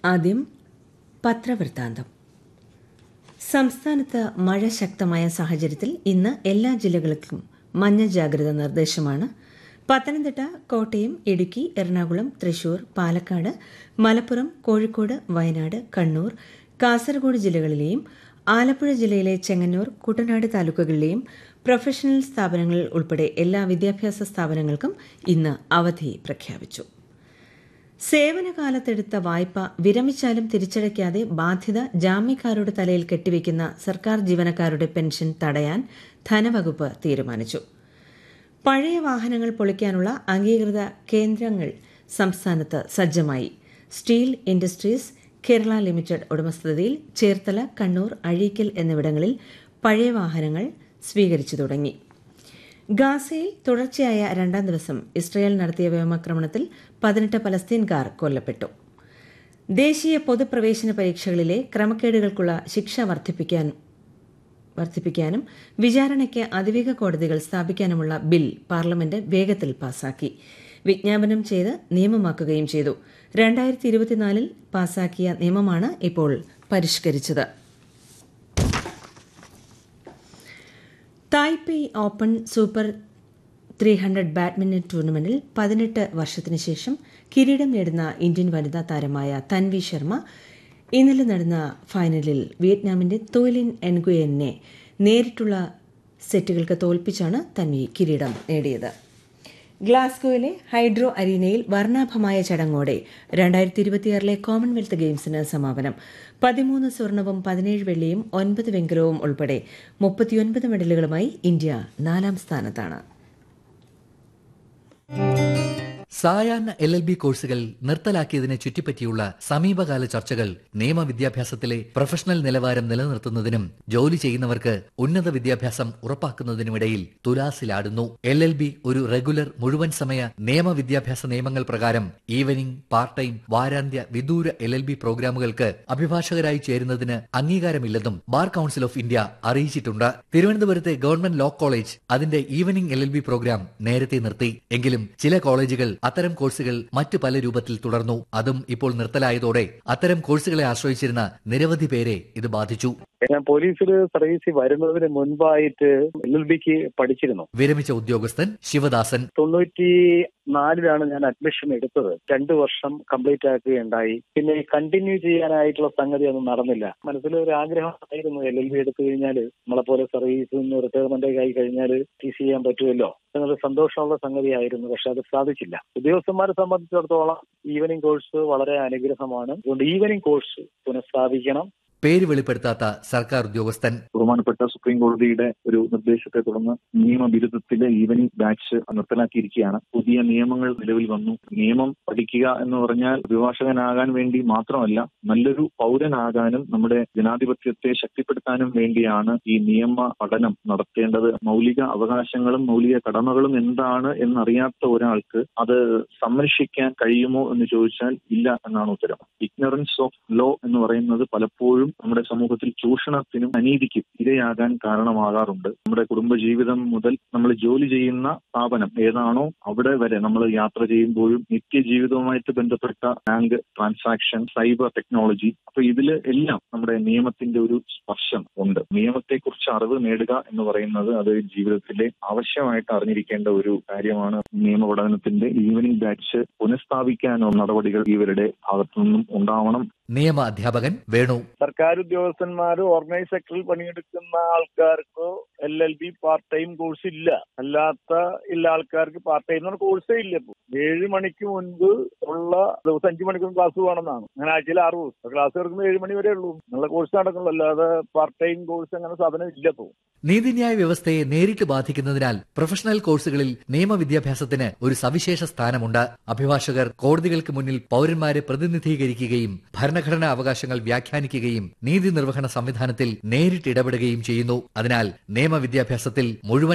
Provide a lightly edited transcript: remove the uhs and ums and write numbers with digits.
ആദ്യം പത്രവൃത്താന്തം. സംസ്ഥാനത്ത് മഴ ശക്തമായ സാഹചര്യത്തിൽ ഇന്ന് എല്ലാ ജില്ലകൾക്കും മഞ്ഞ ജാഗ്രത നിർദ്ദേശമാണ്. പത്തനംതിട്ട, കോട്ടയം, ഇടുക്കി, എറണാകുളം, തൃശൂർ, പാലക്കാട്, മലപ്പുറം, കോഴിക്കോട്, വയനാട്, കണ്ണൂർ, കാസർഗോഡ് ജില്ലകളിലെയും ആലപ്പുഴ ജില്ലയിലെ ചെങ്ങന്നൂർ, കുട്ടനാട് താലൂക്കുകളിലെയും പ്രൊഫഷണൽ സ്ഥാപനങ്ങൾ ഉൾപ്പെടെ എല്ലാ വിദ്യാഭ്യാസ സ്ഥാപനങ്ങൾക്കും ഇന്ന് അവധി പ്രഖ്യാപിച്ചു. സേവനകാലത്തെടുത്ത വായ്പ വിരമിച്ചാലും തിരിച്ചടയ്ക്കാതെ ബാധ്യത ജാമ്യക്കാരുടെ തലയിൽ കെട്ടിവയ്ക്കുന്ന സർക്കാർ ജീവനക്കാരുടെ പെൻഷൻ തടയാൻ ധനവകുപ്പ് തീരുമാനിച്ചു. പഴയ വാഹനങ്ങൾ പൊളിക്കാനുള്ള അംഗീകൃത കേന്ദ്രങ്ങൾ സംസ്ഥാനത്ത് സജ്ജമായി. Steel industries Kerala limited ഉടമസ്ഥതയിൽ Cherthala, Kannur, Azhikkal എന്നിവിടങ്ങളിൽ പഴയ വാഹനങ്ങൾ സ്വീകരിച്ചു തുടങ്ങി. ഗാസയിൽ തുടർച്ചയായ രണ്ടാം ദിവസം ഇസ്രയേൽ നടത്തിയ വ്യോമാക്രമണത്തിൽ 18 പലസ്തീൻകാർ കൊല്ലപ്പെട്ടു. ദേശീയ പൊതുപ്രവേശന പരീക്ഷകളിലെ ക്രമക്കേടുകൾക്കുള്ള ശിക്ഷ വർദ്ധിപ്പിക്കാനും വിചാരണയ്ക്ക് അതിവേഗ കോടതികൾ സ്ഥാപിക്കാനുമുള്ള ബിൽ പാർലമെന്റ് വേഗത്തിൽ പാസാക്കി വിജ്ഞാപനം ചെയ്ത് നിയമമാക്കുകയും ചെയ്തു. 2024 പാസാക്കിയ നിയമമാണ് ഇപ്പോൾ പരിഷ്കരിച്ചത്. തായ്പേയ് ഓപ്പൺ സൂപ്പർ 300 ബാഡ്മിന്റൺ ടൂർണമെന്റിൽ 18 വർഷത്തിനു ശേഷം കിരീടം നേടുന്ന ഇന്ത്യൻ വനിതാ താരമായ തൻവി ശർമ്മ ഇന്നലെ നടന്ന ഫൈനലിൽ വിയറ്റ്നാമിന്റെ തോയ്ലിൻ എൻഗുയനെ നേരിട്ടുള്ള സെറ്റുകൾക്ക് തോൽപ്പിച്ചാണ് തൻവി കിരീടം നേടിയത്. ഗ്ലാസ്ഗോയിലെ ഹൈഡ്രോ അരീനയിൽ വർണ്ണാഭമായ ചടങ്ങോടെ 2026 കോമൺവെൽത്ത് ഗെയിംസിന് സമാപനം. 13 സ്വർണവും 17 വെള്ളിയും 9 വെങ്കലവും ഉൾപ്പെടെ 39 മെഡലുകളുമായി ഇന്ത്യ 4ാം സ്ഥാനത്താണ്. സായാഹ്ന LLB കോഴ്സുകൾ നിർത്തലാക്കിയതിനെ ചുറ്റിപ്പറ്റിയുള്ള സമീപകാല ചർച്ചകൾ നിയമവിദ്യാഭ്യാസത്തിലെ പ്രൊഫഷണൽ നിലവാരം നിലനിർത്തുന്നതിനും ജോലി ചെയ്യുന്നവർക്ക് ഉന്നത വിദ്യാഭ്യാസം ഉറപ്പാക്കുന്നതിനുമിടയിൽ തുലാസിലാടുന്നു. LLB ഒരു റെഗുലർ മുഴുവൻ സമയ നിയമവിദ്യാഭ്യാസ നിയമങ്ങൾ പ്രകാരം ഈവനിംഗ്, പാർട്ട് ടൈം, വാരാന്ത്യ, വിദൂര LLB പ്രോഗ്രാമുകൾക്ക് അഭിഭാഷകരായി ചേരുന്നതിന് അംഗീകാരമില്ലെന്നും ബാർ കൌൺസിൽ ഓഫ് ഇന്ത്യ അറിയിച്ചിട്ടുണ്ട്. തിരുവനന്തപുരത്തെ ഗവൺമെന്റ് ലോ കോളേജ് അതിന്റെ ഈവനിംഗ് LLB പ്രോഗ്രാം നേരത്തെ നിർത്തി. എങ്കിലും ചില കോളേജുകൾ അത്തരം കോഴ്സുകൾ മറ്റു പല രൂപത്തിൽ തുടർന്നു. അതും ഇപ്പോൾ നിർത്തലായതോടെ അത്തരം കോഴ്സുകളെ ആശ്രയിച്ചിരുന്ന നിരവധി പേരെ ഇത് ബാധിച്ചു. ഞാൻ പോലീസിൽ സർവീസിൽ വരുന്നതിന് മുൻപായിട്ട് LLBക്ക് പഠിച്ചിരുന്നു. വിരമിച്ച ഉദ്യോഗസ്ഥൻ ശിവദാസൻ 94 ഞാൻ അഡ്മിഷൻ എടുത്തത്. 2 വർഷം കംപ്ലീറ്റ് ആക്കുകയുണ്ടായി. പിന്നെ കണ്ടിന്യൂ ചെയ്യാനായിട്ടുള്ള സംഗതി ഒന്നും നടന്നില്ല. മനസ്സിലൊരു ആഗ്രഹമായിരുന്നു LLB എടുത്തു കഴിഞ്ഞാൽ നമ്മളെപ്പോലെ സർവീസിൽ നിന്ന് റിട്ടയർമെന്റ് ആയി കഴിഞ്ഞാൽ TC ചെയ്യാൻ പറ്റുമല്ലോ എന്നുള്ള സന്തോഷമുള്ള സംഗതിയായിരുന്നു. പക്ഷെ അത് സാധിച്ചില്ല. ഉദ്യോഗസ്ഥന്മാരെ സംബന്ധിച്ചിടത്തോളം ഈവനിംഗ് കോഴ്സ് വളരെ അനുഗ്രഹമാണ്. അതുകൊണ്ട് ഈവനിംഗ് കോഴ്സ് പുനഃസ്ഥാപിക്കണം. പേര് വെളിപ്പെടുത്താത്ത സർക്കാർ ഉദ്യോഗസ്ഥൻ ബഹുമാനപ്പെട്ട സുപ്രീം കോടതിയുടെ ഒരു നിർദ്ദേശത്തെ തുടർന്ന് നിയമബിരുദത്തിലെ ഈവനിംഗ് ബാച്ച് നിർത്തലാക്കിയിരിക്കുകയാണ്. പുതിയ നിയമങ്ങൾ നിലവിൽ വന്നു. നിയമം പഠിക്കുക എന്ന് പറഞ്ഞാൽ അഭിഭാഷകനാകാൻ വേണ്ടി മാത്രമല്ല, നല്ലൊരു പൗരനാകാനും നമ്മുടെ ജനാധിപത്യത്തെ ശക്തിപ്പെടുത്താനും വേണ്ടിയാണ് ഈ നിയമ പഠനം നടത്തേണ്ടത്. മൗലിക അവകാശങ്ങളും മൗലിക കടമകളും എന്താണ് എന്നറിയാത്ത ഒരാൾക്ക് അത് സംരക്ഷിക്കാൻ കഴിയുമോ എന്ന് ചോദിച്ചാൽ ഇല്ല എന്നാണ് ഉത്തരം. ഇഗ്നറൻസ് ഓഫ് ലോ എന്ന് പറയുന്നത് പലപ്പോഴും നമ്മുടെ സമൂഹത്തിൽ ചൂഷണത്തിനും അനീതിക്കും ഇരയാകാൻ കാരണമാകാറുണ്ട്. നമ്മുടെ കുടുംബജീവിതം മുതൽ നമ്മൾ ജോലി ചെയ്യുന്ന സ്ഥാപനം ഏതാണോ അവിടെ വരെ നമ്മൾ യാത്ര ചെയ്യുമ്പോഴും നിത്യജീവിതവുമായിട്ട് ബന്ധപ്പെട്ട ബാങ്ക് ട്രാൻസാക്ഷൻ, സൈബർ ടെക്നോളജി, അപ്പൊ ഇതില് എല്ലാം നമ്മുടെ നിയമത്തിന്റെ ഒരു സ്പർശം ഉണ്ട്. നിയമത്തെക്കുറിച്ച് അറിവ് നേടുക എന്ന് പറയുന്നത് അത് ജീവിതത്തിലെ ആവശ്യമായിട്ട് അറിഞ്ഞിരിക്കേണ്ട ഒരു കാര്യമാണ്. നിയമ പഠനത്തിന്റെ ഈവനിംഗ് ബാച്ച് പുനഃസ്ഥാപിക്കാനുള്ള നടപടികൾ ഇവരുടെ ഭാഗത്തു നിന്നും ഉണ്ടാവണം. നിയമ അധ്യാപകൻ വേണു സർക്കാർ ഉദ്യോഗസ്ഥന്മാര് ഓർഗനൈസ് സെക്ടറിൽ പണിയെടുക്കുന്ന ആൾക്കാർക്ക് LLB പാർട്ട് ടൈം കോഴ്സ് ഇല്ല. അല്ലാത്ത ആൾക്കാർക്ക് പാർട്ട് ടൈം കോഴ്സേ ഇല്ല. ഇപ്പോൾ 7 മണിക്ക് മുൻപ് ഉള്ള ദിവസം 5 മണിക്കൂർ ക്ലാസ് വേണമെന്നാണ്. അങ്ങനെ ആഴ്ചയിൽ 6 ദിവസം ക്ലാസ് എടുക്കുന്നത് 7 മണി വരെ ഉള്ളൂ. നല്ല കോഴ്സ് നടക്കുള്ളൂ. അല്ലാതെ പാർട്ട് ടൈം കോഴ്സ് അങ്ങനെ സാധനം ഇല്ല. ഇപ്പോൾ നീതിന്യായ വ്യവസ്ഥയെ നേരിട്ട് ബാധിക്കുന്നതിനാൽ പ്രൊഫഷണൽ കോഴ്സുകളിൽ നിയമവിദ്യാഭ്യാസത്തിന് ഒരു സവിശേഷ സ്ഥാനമുണ്ട്. അഭിഭാഷകർ കോടതികൾക്ക് മുന്നിൽ പൌരന്മാരെ പ്രതിനിധീകരിക്കുകയും ഭരണഘടനാ അവകാശങ്ങൾ വ്യാഖ്യാനിക്കുകയും നീതി നിർവഹണ സംവിധാനത്തിൽ നേരിട്ട് ഇടപെടുകയും ചെയ്യുന്നു. അതിനാൽ നിയമവിദ്യാഭ്യാസത്തിൽ മുഴുവൻ